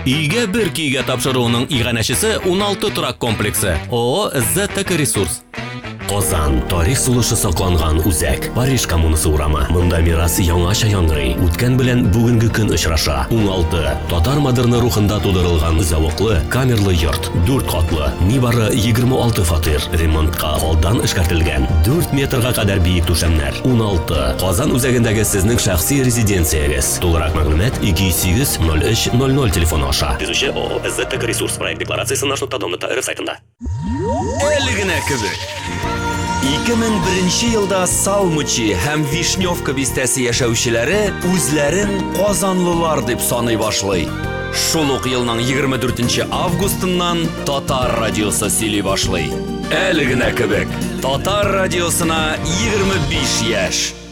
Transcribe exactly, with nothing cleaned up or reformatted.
Үйгә бер кийгә тапшыруының иганәчесе уналты торак комплексы. ООО «ЗТК Ресурс». Казан тарих сулышы сакланган үзәк. Париж коммунасы урамы. Монда мирас яңача яңгырый. Үткән белән бүгенге көн очраша. уналты. Татар модерны рухында тудырылган зәвыклы, камерлы йорт. дүрт катлы. Нибары егерме алты фатир. Ремонтка алдан эшкәртелгән. дүрт метрга кадәр биек түшәмнәр. уналты. Казан үзәгендәге сезнең шәхси резиденциягез. Тулырак мәгълүмат ике йөз сигез ноль өч ноль ноль телефоны аша. Төзүче ООО «ЗТК Ресурс» проект декларациясе наш нокта дом нокта эр сайтында. Әле генә кебек. ике мең беренче елда Салмучи һәм Вишневка бистәсе яшәүчеләре үзләрен казанлылар дип саный башлый. Шул ук елның егерме дүртенче августыннан Татар радиосы сөйли башлый. Әле генә кебек. Татар радиосына егерме биш яшь.